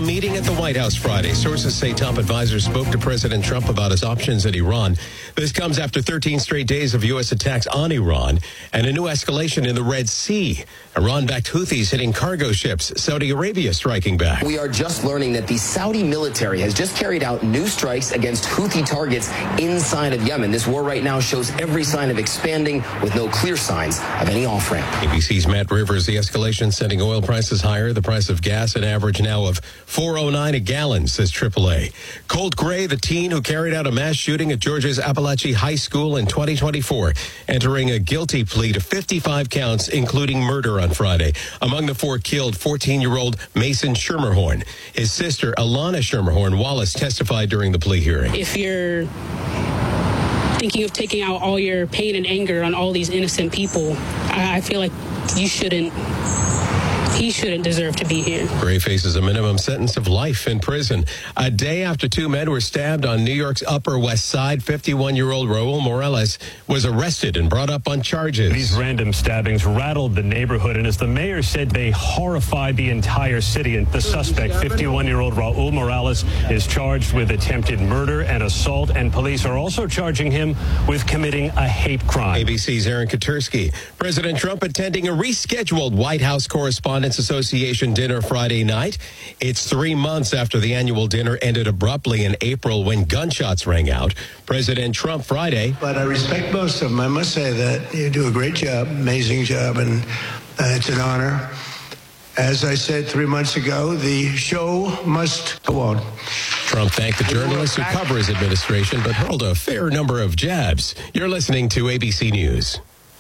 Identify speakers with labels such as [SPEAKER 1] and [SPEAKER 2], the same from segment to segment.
[SPEAKER 1] meeting at the White House Friday. Sources say top advisors spoke to President Trump about his options in Iran. This comes after 13 straight days of U.S. attacks on Iran and a new escalation in the Red Sea. Iran-backed Houthis hitting cargo ships. Saudi Arabia striking back.
[SPEAKER 2] We are just learning that the Saudi military has just carried out new strikes against Houthi targets inside of Yemen. This war right now shows every sign of expanding with no clear signs of any off-ramp.
[SPEAKER 1] ABC's Matt Rivers. The escalation sending oil prices higher. The price of gas an average now of $4.09 a gallon, says AAA. Colt Gray, the teen who carried out a mass shooting at Georgia's Appalachia High School in 2024, entering a guilty plea to 55 counts, including murder on Friday. Among the 4 killed, 14-year-old Mason Schermerhorn. His sister, Alana Schermerhorn Wallace, testified during the plea hearing.
[SPEAKER 3] If you're thinking of taking out all your pain and anger on all these innocent people, I feel like he shouldn't deserve to be here.
[SPEAKER 1] Gray faces a minimum sentence of life in prison. A day after 2 men were stabbed on New York's Upper West Side, 51-year-old Raul Morales was arrested and brought up on charges.
[SPEAKER 4] These random stabbings rattled the neighborhood, and as the mayor said, they horrified the entire city. And the suspect, 51-year-old Raul Morales, is charged with attempted murder and assault, and police are also charging him with committing a hate crime.
[SPEAKER 1] ABC's Aaron Katursky. President Trump attending a rescheduled White House Correspondents Association dinner Friday night. It's 3 months after the annual dinner ended abruptly in April when gunshots rang out. President Trump Friday.
[SPEAKER 5] But I respect most of them. I must say that you do a great job, amazing job, and it's an honor. As I said 3 months ago, the show must go on.
[SPEAKER 1] Trump thanked the journalists who cover his administration, but hurled a fair number of jabs. You're listening to ABC News.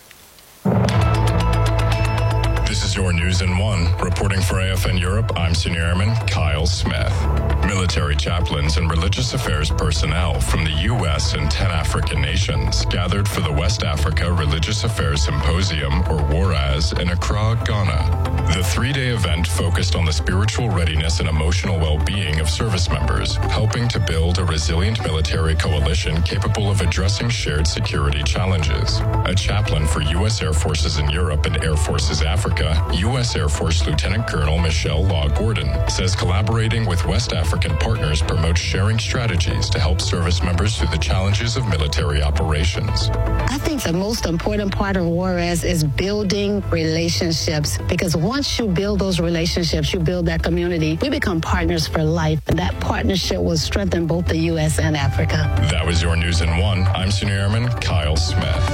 [SPEAKER 6] This is your News in One. Reporting for AFN Europe, I'm Senior Airman Kyle Smith. Military chaplains and religious affairs personnel from the U.S. and 10 African nations gathered for the West Africa Religious Affairs Symposium, or WARAS, in Accra, Ghana. The 3-day event focused on the spiritual readiness and emotional well-being of service members, helping to build a resilient military coalition capable of addressing shared security challenges. A chaplain for U.S. Air Forces in Europe and Air Forces Africa, U.S. Air Force Lieutenant Colonel Michelle Law Gordon, says collaborating with West African partners promotes sharing strategies to help service members through the challenges of military operations.
[SPEAKER 7] I think the most important part of WARAS is building relationships, because once you build those relationships, you build that community, we become partners for life, and that partnership will strengthen both the U.S. and Africa.
[SPEAKER 6] That was your News in One. I'm Senior Airman Kyle Smith.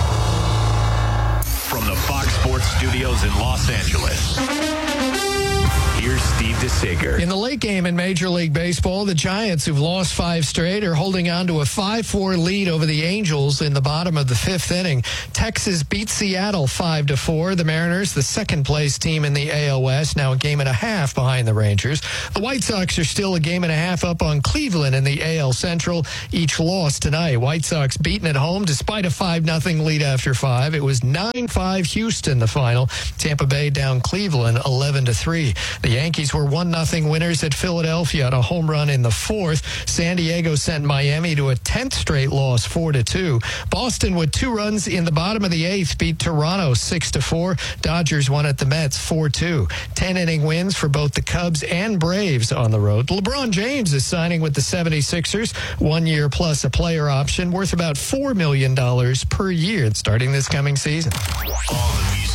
[SPEAKER 8] From the Fox Sports Studios in Los Angeles, here's Steve DeSager.
[SPEAKER 9] In the late game in Major League Baseball, the Giants, who've lost 5 straight, are holding on to a 5-4 lead over the Angels in the bottom of the 5th inning. Texas beat Seattle 5-4. The Mariners, the second-place team in the AL West, now a game and a half behind the Rangers. The White Sox are still a game and a half up on Cleveland in the AL Central. Each lost tonight. White Sox beaten at home despite a 5-0 lead after 5. It was 9-5 Houston, the final. Tampa Bay down Cleveland 11-3. The Yankees were 1-0 winners at Philadelphia on a home run in the 4th. San Diego sent Miami to a 10th straight loss, 4-2. Boston, with 2 runs in the bottom of the 8th, beat Toronto 6-4. Dodgers won at the Mets 4-2. 10-inning wins for both the Cubs and Braves on the road. LeBron James is signing with the 76ers, 1 year plus a player option worth about $4 million per year starting this coming season.
[SPEAKER 8] All the